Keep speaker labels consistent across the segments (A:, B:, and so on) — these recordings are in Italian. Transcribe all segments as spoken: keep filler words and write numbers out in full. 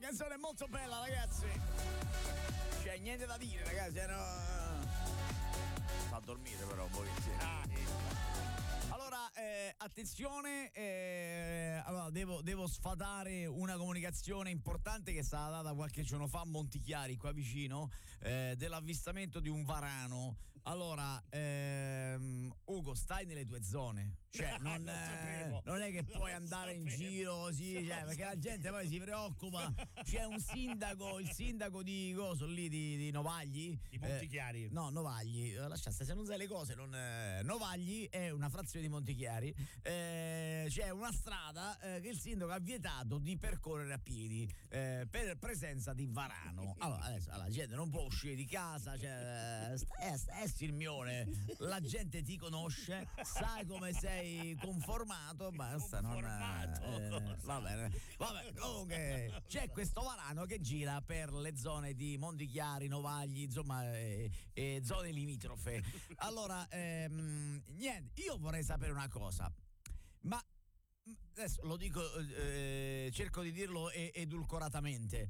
A: canzone è molto bella, ragazzi. C'è niente da dire, ragazzi. No... Fa dormire però un pochettino. Ah, allora, eh, attenzione, eh, allora devo, devo sfatare una comunicazione importante che è stata data qualche giorno fa a Montichiari, qua vicino, eh, dell'avvistamento di un varano. Allora, ehm, Ugo, stai nelle tue zone. Cioè, non, eh, non è che puoi andare in giro così, cioè, perché la gente poi si preoccupa. C'è un sindaco, il sindaco di Coso lì di, di Novagli.
B: Di Montichiari.
A: Eh, no, Novagli. Lasciate, se non sai le cose, non, eh, Novagli è una frazione di Montichiari. Eh, c'è una strada eh, che il sindaco ha vietato di percorrere a piedi eh, per presenza di varano. Allora, adesso allora, la gente non può uscire di casa, cioè, è, è Sirmione, la gente ti conosce, sai come sei conformato, basta.
B: Conformato,
A: non, eh, va bene, vabbè, comunque c'è questo varano che gira per le zone di Montichiari, Novagli, insomma, eh, eh, zone limitrofe. Allora, ehm, niente, io vorrei sapere una cosa, ma adesso lo dico, eh, cerco di dirlo edulcoratamente.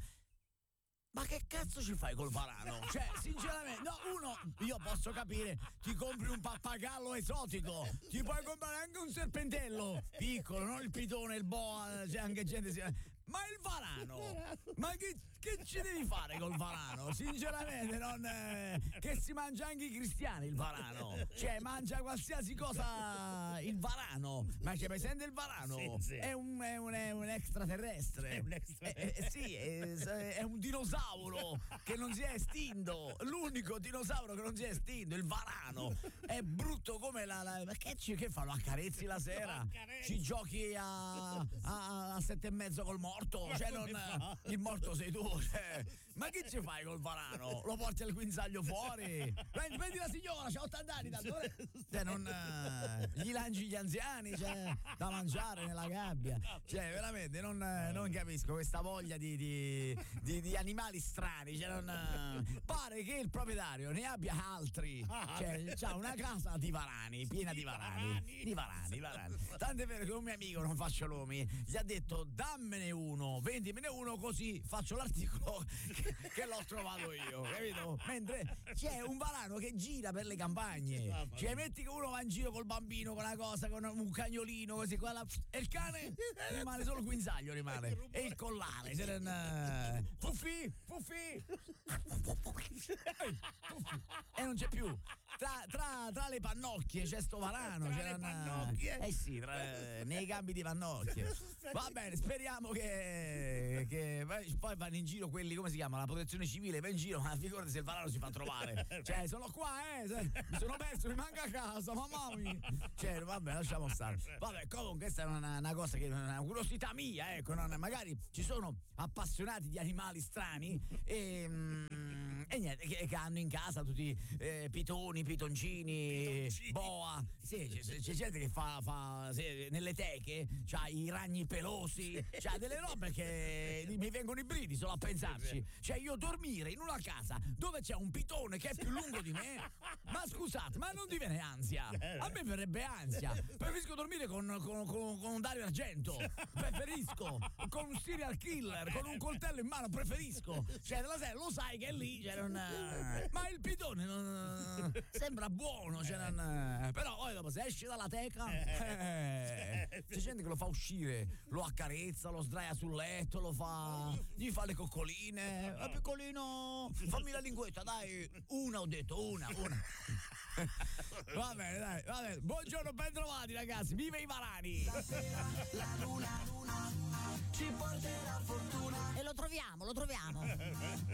A: Ma che cazzo ci fai col varano? Cioè, sinceramente, no, uno, io posso capire, ti compri un pappagallo esotico, ti puoi comprare anche un serpentello piccolo, non il pitone, il boa, c'è anche gente si... Ma il varano? Ma che, che ci devi fare col varano? Sinceramente, non eh, che si mangia anche i cristiani il varano. Cioè, mangia qualsiasi cosa il varano. Ma c'è presente il varano?
B: Sì, sì.
A: È, un, è, un, è un extraterrestre.
B: È un extraterrestre.
A: Eh, eh, sì, è, è un dinosauro che non si è estinto. L'unico dinosauro che non si è estinto, il varano. È brutto come la... la ma che, ci, che fa? Lo accarezzi la sera? Ci giochi a, a, a sette e mezzo col morto? Cioè non, il morto sei tu, cioè. Ma che ci fai col varano? Lo porti al guinzaglio fuori? Prendi, prendi la signora, c'ha ottanta anni, tanto, cioè non uh, gli lanci gli anziani, cioè, da mangiare nella gabbia, cioè veramente non, uh, non capisco questa voglia di, di, di, di animali strani, cioè non, uh, pare che il proprietario ne abbia altri, cioè c'ha una casa di varani, piena di varani, di varani, di varani. Tanto è vero che un mio amico, non faccio nomi, gli ha detto dammene uno, vendimene uno così faccio l'articolo che, che l'ho trovato io, capito? Mentre c'è un varano che gira per le campagne, cioè metti che uno va in giro col bambino, con una cosa, con un cagnolino così qua, e il cane rimane solo il guinzaglio, rimane, e il collare, se non, Fuffi, Fuffi, e non c'è più. Tra, tra, tra le pannocchie c'è sto varano,
B: tra
A: c'è
B: le
A: una...
B: pannocchie?
A: Eh sì, tra, nei cambi di pannocchie. Va bene, speriamo che, che poi vanno in giro quelli, come si chiama, la protezione civile, va in giro, ma figurati se il varano si fa trovare. Cioè, sono qua, eh, mi sono perso, mi manca a casa, mamma mia. Cioè, vabbè, lasciamo stare. Vabbè, comunque questa è una, una cosa che è una curiosità mia, ecco, non, magari ci sono appassionati di animali strani e, mm, e niente, che, che hanno in casa tutti eh, pitoni, pitoncini,
B: Pitoncini.
A: boa. Sì, c'è, c'è gente che fa, fa sì, nelle teche, c'ha i ragni pelosi, c'ha delle robe che mi vengono i brividi solo a pensarci. Cioè, io dormire in una casa dove c'è un pitone che è più lungo di me, ma scusate, ma non ti viene ansia? A me verrebbe ansia. Preferisco dormire con, con, con, con un Dario Argento, preferisco, con un serial killer, con un coltello in mano, preferisco. Cioè, della sera lo sai che è lì, cioè, non, ma il pitone non, sembra buono, cioè, non, però poi dopo se esce dalla teca eh, c'è gente che lo fa uscire, lo accarezza, lo sdraia sul letto, lo fa, gli fa le coccoline. Ma piccolino, fammi la linguetta, dai, una ho detto, una, una. Va bene, dai, va bene. Buongiorno, ben trovati ragazzi, viva i varani.
C: Stasera la luna, luna ci porterà fortuna.
D: E lo troviamo, lo troviamo.